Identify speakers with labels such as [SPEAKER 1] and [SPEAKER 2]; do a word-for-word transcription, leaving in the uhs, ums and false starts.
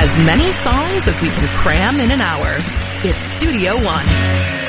[SPEAKER 1] As many songs as we can cram in an hour. It's Studio One.